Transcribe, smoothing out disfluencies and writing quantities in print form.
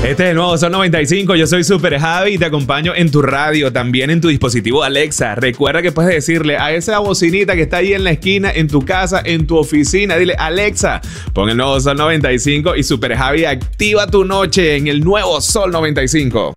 Este es el nuevo Sol 95, yo soy Super Javi y te acompaño en tu radio, también en tu dispositivo Alexa. Recuerda que puedes decirle a esa bocinita que está ahí en la esquina, en tu casa, en tu oficina, dile: Alexa, pon el nuevo Sol 95 y Super Javi activa tu noche en el nuevo Sol 95.